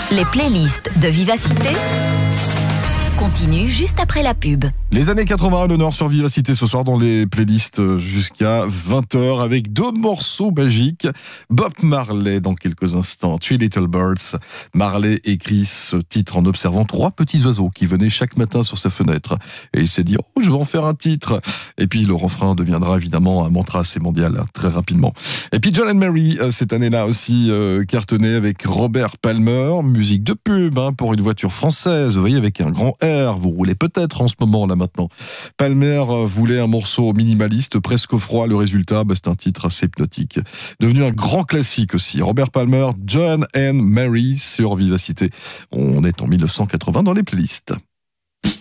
Les playlists de Vivacité continuent juste après la pub. Les années 80 à l'honneur sur Vivacité ce soir dans les playlists jusqu'à 20h avec 2 morceaux magiques. Bob Marley dans quelques instants, Three Little Birds. Marley écrit ce titre en observant 3 petits oiseaux qui venaient chaque matin sur sa fenêtre. Et il s'est dit, oh, je vais en faire un titre. Et puis le refrain deviendra évidemment un mantra assez mondial très rapidement. Et puis John and Mary, cette année-là aussi cartonné avec Robert Palmer, musique de pub pour une voiture française, vous voyez, avec un grand R. Vous roulez peut-être en ce moment là maintenant. Palmer voulait un morceau minimaliste, presque froid. Le résultat, c'est un titre assez hypnotique. Devenu un grand classique aussi. Robert Palmer, John and Mary sur Vivacité. On est en 1980 dans les playlists.